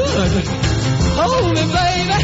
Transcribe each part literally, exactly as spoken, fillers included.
good. Hold me, baby.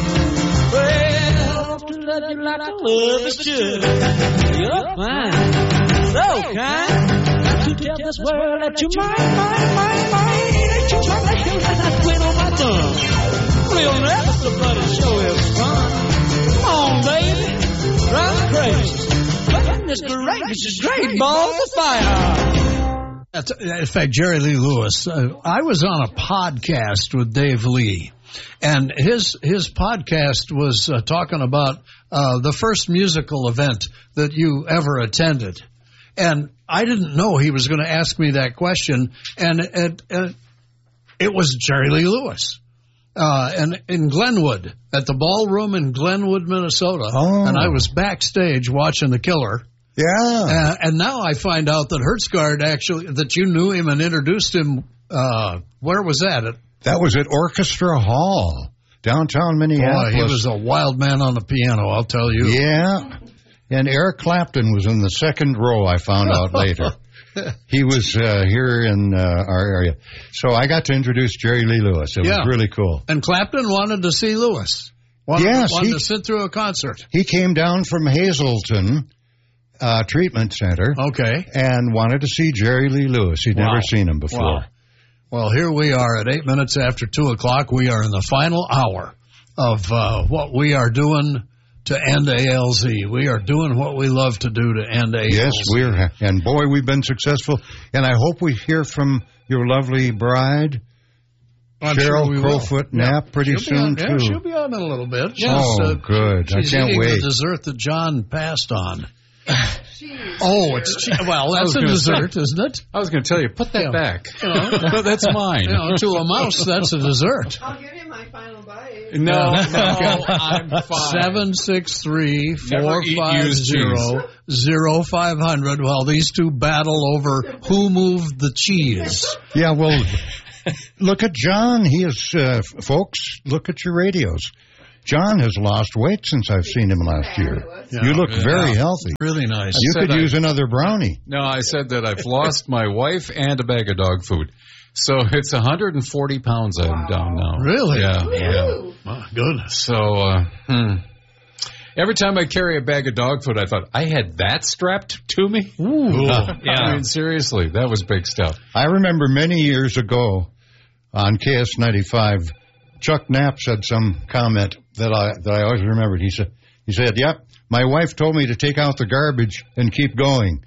Well, to love you like I love is should. You're fine, so kind. Got to tell this world that you're mine, mine, mine, mine. That you're mine, that you're mine. I quit on my tongue. Real nice, the bloody show is fun. Come on, baby. Drive me crazy. Goodness gracious, is great balls of fire. That's, in fact, Jerry Lee Lewis, uh, I was on a podcast with Dave Lee, and his his podcast was uh, talking about uh, the first musical event that you ever attended. And I didn't know he was going to ask me that question, and it, it, it was Jerry Lee Lewis. Uh, and in Glenwood, at the ballroom in Glenwood, Minnesota. Oh. And I was backstage watching The Killer. Yeah. Uh, and now I find out that Hertzgaard actually, that you knew him and introduced him, uh, where was that? At, that was at Orchestra Hall, downtown Minneapolis. Boy, he was a wild man on the piano, I'll tell you. Yeah. And Eric Clapton was in the second row, I found out later. He was uh, here in uh, our area. So I got to introduce Jerry Lee Lewis. It Yeah. was really cool. And Clapton wanted to see Lewis. Wanted, Yes, wanted he- to sit through a concert. He came down from Hazelton uh, Treatment Center Okay. and wanted to see Jerry Lee Lewis. He'd Wow. never seen him before. Wow. Well, here we are at eight minutes after two o'clock. We are in the final hour of uh, what we are doing to end A L Z. We are doing what we love to do to end A L Z. Yes, we're, and boy, we've been successful. And I hope we hear from your lovely bride, I'm Cheryl sure we will. Crowfoot Knapp, pretty She'll be soon, on, too. Yeah, she'll be on in a little bit. She's, Oh, uh, good. I She's can't eating wait. the dessert that John passed on. Oh, it's che- well, that's a gonna dessert, isn't it? I was going to tell you, put that Yeah. back. You know, That's mine. you know, to a mouse, that's a dessert. I'll give you my final bite. No, no, I'm fine. Seven six three four Never eat five used zero zero five hundred. While these two battle over who moved the cheese. Yeah, well, look at John. He is, uh, folks, look at your radios. John has lost weight since I've seen him last year. Yeah. You look Yeah. very healthy. Really nice. You said could I- use another brownie. No, I said that I've lost my wife and a bag of dog food. So it's one hundred forty pounds I'm down now. Really? Yeah. yeah. Ooh. My goodness. So uh, hmm. every time I carry a bag of dog food, I thought, I had that strapped to me? Ooh. Yeah. I mean, seriously, that was big stuff. I remember many years ago on K S ninety-five, Chuck Knapp said some comment that I that I always remembered. He said, he said, "Yep, my wife told me to take out the garbage and keep going."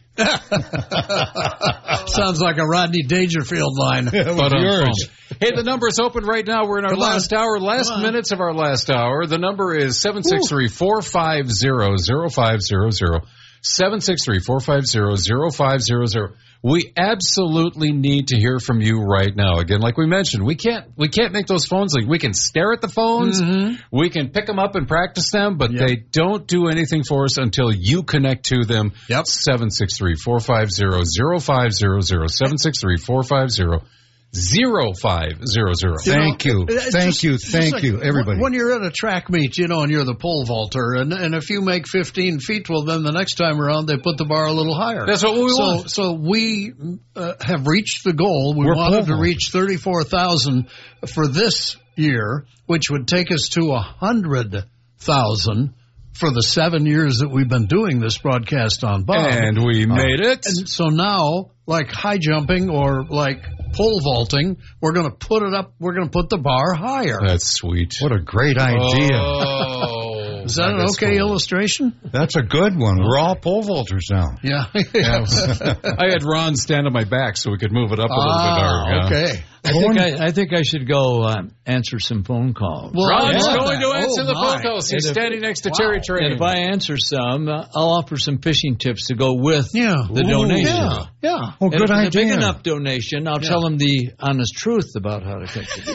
Sounds like a Rodney Dangerfield line. It was But, um, yours. Hey, the number is open right now. We're in our Come on. last hour, last Come on. minutes of our last hour. The number is seven six three, four five zero, zero five zero zero. seven six three, four five zero, zero five zero zero. We absolutely need to hear from you right now. Again, like we mentioned, we can't we can't make those phones. Like we can stare at the phones, Mm-hmm. we can pick them up and practice them, but Yep. they don't do anything for us until you connect to them. Yep. seven six three, four five zero, zero five zero zero. seven six three, four five zero, zero five zero zero. Thank you. It's Thank just- you. just Thank like you, everybody. When you're at a track meet, you know, and you're the pole vaulter, and, and if you make fifteen feet, well, then the next time around they put the bar a little higher. That's what we so, want. So we uh, have reached the goal. We We're wanted pole to reach thirty-four thousand for this year, which would take us to one hundred thousand for the seven years that we've been doing this broadcast on Bob. And we made it. And so now, like high jumping or like pole vaulting, we're going to put it up. We're going to put the bar higher. That's sweet. What a great idea. Oh, Is that an is okay cool. illustration? That's a good one. We're all pole vaulters now. Yeah. I had Ron stand on my back so we could move it up a little ah, bit higher. yeah. okay. I think I, I think I should go uh, answer some phone calls. Well, Ron's I love going that. to answer Oh, the my. phone calls. He's And if- standing next to wow. Terry Train. And if I answer some, uh, I'll offer some fishing tips to go with Yeah. the Ooh, donation. Yeah. Yeah. Oh, And good if it's idea. a big enough donation, I'll tell them the honest truth about how to catch it.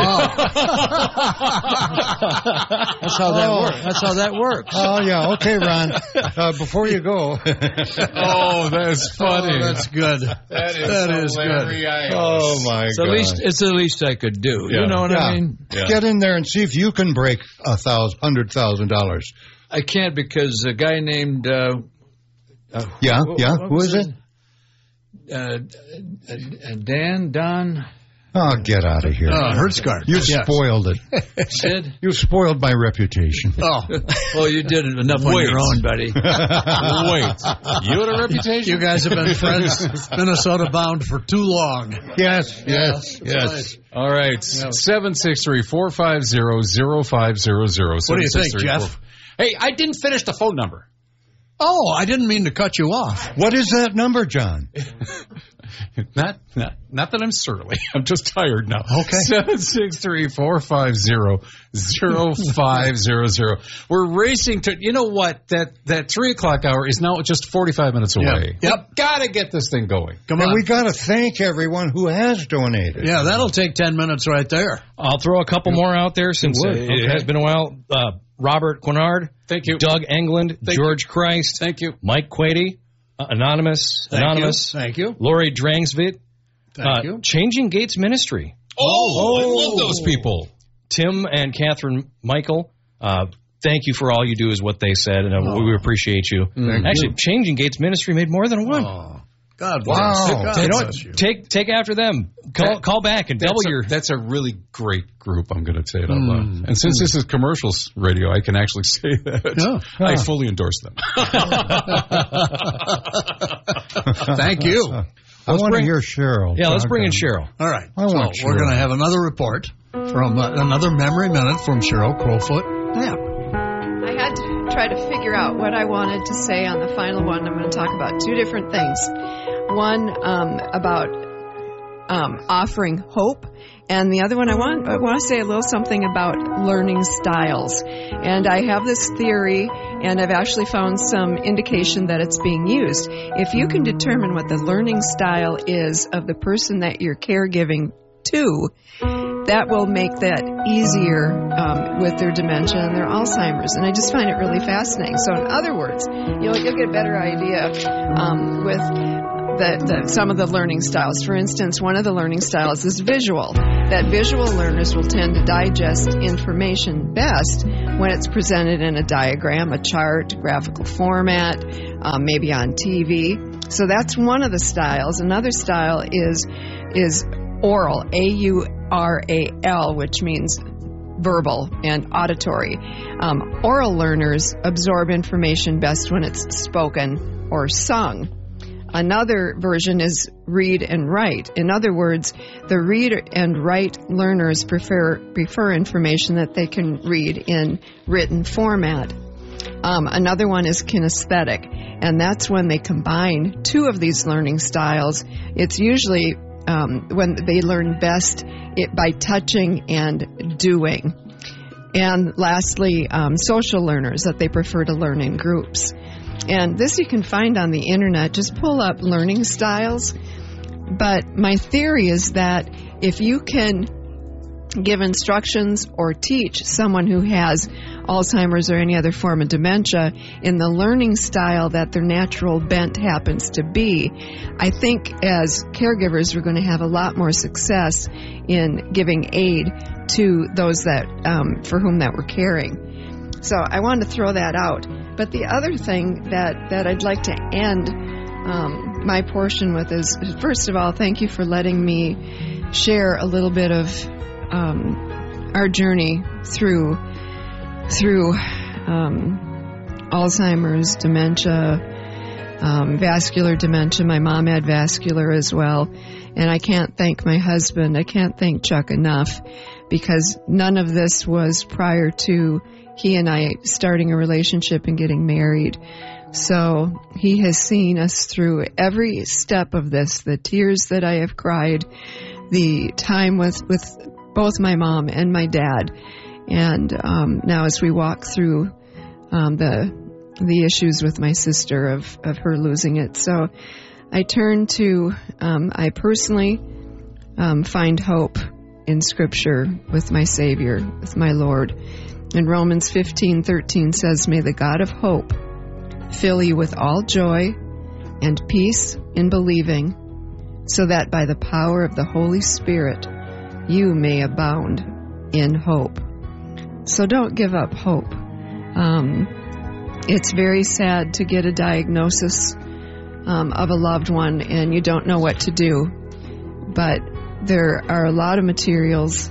That's how that works. That's how that works. Oh, yeah. Okay, Ron. Uh, before you go. oh, that's funny. Oh, that's good. that is, that is good. hilarious. Oh, my It's the God. least. It's the least I could do. Yeah. You know what Yeah. I mean? Yeah. Get in there and see if you can break a thousand, hundred thousand dollars. I can't because a guy named. Uh, uh, Yeah, what- yeah. what Who was is it? Uh, uh, uh, Dan, Don. Oh, get out of here. Uh, Hertzgard. You Yes. spoiled it. Sid? You spoiled my reputation. Oh, Well, you did enough on Wait. your own, buddy. Wait, you had a reputation? you guys have been friends, Minnesota bound for too long. Yes, yes, yes. Right. All right, seven six three, four five zero, zero five zero zero. What do you think, Jeff? Hey, I didn't finish the phone number. Oh, I didn't mean to cut you off. What is that number, John? Not, not, not that I'm surly. I'm just tired now. Okay. seven six three, four five zero, zero five zero zero. We're racing to, you know what? That that three o'clock hour is now just forty-five minutes away. Yep. We gotta get this thing going. Come And on. we got to thank everyone who has donated. yeah, that'll take ten minutes right there. I'll throw a couple more out there since would, uh, it okay. has been a while. Uh, Robert Quinard, Thank you. Doug England, Thank George Christ, Thank you. Mike Quady, uh, Anonymous, Thank Anonymous, you. Thank you. Lori Drangsvit, Thank uh, you. Changing Gates Ministry, Oh, I love those people. Tim and Catherine Michael. Uh, thank you for all you do is what they said, and uh, we appreciate you. Thank Actually, you. Changing Gates Ministry made more than one. Oh, God Wow. bless. God You know what? bless you. Take take after them. Call That- call back and double That's a, your. that's a really great group, I'm going to say it out loud. And since this is commercials radio, I can actually say that. Yeah. I fully endorse them. Thank you. I want to bring- hear Cheryl. Yeah, let's bring in Doggone. Cheryl. All right. I so want we're Cheryl. going to have another report from uh, another memory minute from Cheryl Crowfoot. Yeah. I had to try to figure out what I wanted to say on the final one. I'm going to talk about two different things. One um, about um, offering hope, and the other one I want I want to say a little something about learning styles. And I have this theory, and I've actually found some indication that it's being used. If you can determine what the learning style is of the person that you're caregiving to, that will make that easier um, with their dementia and their Alzheimer's. And I just find it really fascinating. So in other words, you'll, you'll get a better idea um, with the, the, some of the learning styles. For instance, one of the learning styles is visual. That visual learners will tend to digest information best when it's presented in a diagram, a chart, graphical format, um, maybe on T V. So that's one of the styles. Another style is is oral, A U R A L, which means verbal and auditory. Um, oral learners absorb information best when it's spoken or sung. Another version is read and write. In other words, the read and write learners prefer prefer information that they can read in written format. Um, another one is kinesthetic, and that's when they combine two of these learning styles. It's usually um, when they learn best it, by touching and doing. And lastly, um, social learners, that they prefer to learn in groups. And this you can find on the internet. Just pull up learning styles. But my theory is that if you can give instructions or teach someone who has Alzheimer's or any other form of dementia in the learning style that their natural bent happens to be, I think as caregivers we're going to have a lot more success in giving aid to those that um, for whom that we're caring. So I wanted to throw that out. But the other thing that, that I'd like to end um, my portion with is, first of all, thank you for letting me share a little bit of um, our journey through through um, Alzheimer's, dementia, um, vascular dementia. My mom had vascular as well. And I can't thank my husband. I can't thank Chuck enough, because none of this was prior to he and I starting a relationship and getting married. So he has seen us through every step of this, the tears that I have cried, the time with, with both my mom and my dad. And um, now as we walk through um, the the issues with my sister of, of her losing it. So I turn to, um, I personally um, find hope in Scripture with my Savior, with my Lord. And Romans fifteen thirteen says, "May the God of hope fill you with all joy and peace in believing, so that by the power of the Holy Spirit you may abound in hope." So don't give up hope. Um, it's very sad to get a diagnosis um, of a loved one and you don't know what to do. But there are a lot of materials,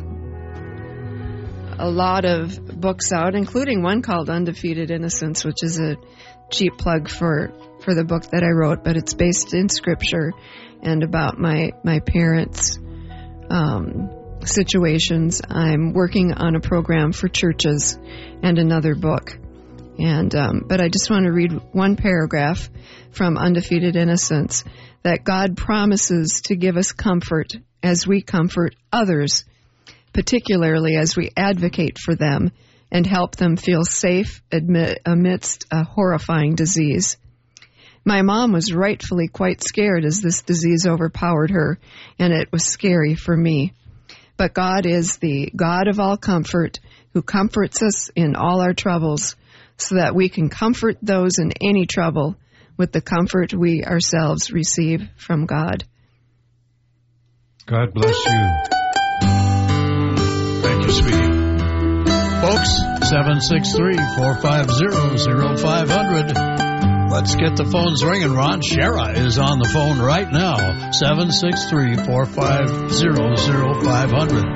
a lot of books out, including one called Undefeated Innocence, which is a cheap plug for, for the book that I wrote, but it's based in Scripture and about my, my parents' um, situations. I'm working on a program for churches and another book. And um, but I just want to read one paragraph from Undefeated Innocence, that God promises to give us comfort as we comfort others, particularly as we advocate for them and help them feel safe amid, amidst a horrifying disease. My mom was rightfully quite scared as this disease overpowered her, and it was scary for me. But God is the God of all comfort, who comforts us in all our troubles, so that we can comfort those in any trouble with the comfort we ourselves receive from God. God bless you. Thank you, sweetie. Folks, seven six three, four five zero, zero five zero zero. Let's get the phones ringing. Ron Shera is on the phone right now. seven six three, four five zero, zero five zero zero.